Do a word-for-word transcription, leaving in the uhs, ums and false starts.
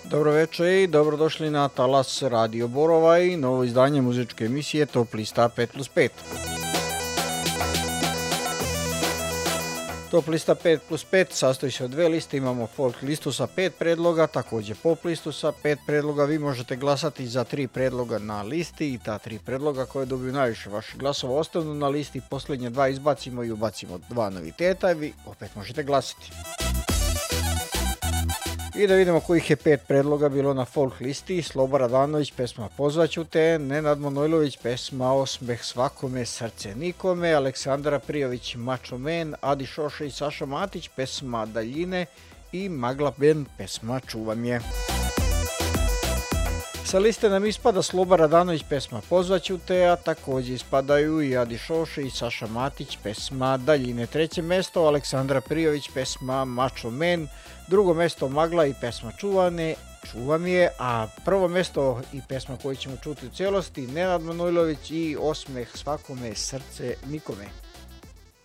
Dobro večer i dobrodošli na talas Radio Borova i novo izdanje muzičke emisije Top lista pet plus pet. Top lista pet plus pet sastoji se od dve liste, imamo folk listu sa pet predloga, također pop listu sa pet predloga. Vi možete glasati za tri predloga na listi i ta tri predloga koje dobiju najviše vaših glasova ostanu na listi, posljednje dva izbacimo i ubacimo dva noviteta i vi opet možete glasati. I da vidimo kojih je pet predloga bilo na folk listi. Sloba Radanović, pesma Pozvaću te, Nenad Manojlović, pesma Osmeh svakome, srce nikome, Aleksandra Prijović, Macho Man, Adi Šoša i Saša Matić, pesma Daljine i Magla Band, pesma Čuvam je. Sa liste nam ispada Sloba Radanović, pesma Pozvaću te, a također ispadaju i Adi Šoša i Saša Matić, pesma Daljine. Treće mesto Aleksandra Prijović, pesma Macho Man, drugo mesto Magla i pesma Čuvane, Čuvam je, a prvo mesto i pesma koju ćemo čuti u cijelosti Nenad Manojlović i Osmeh svakome, srce nikome.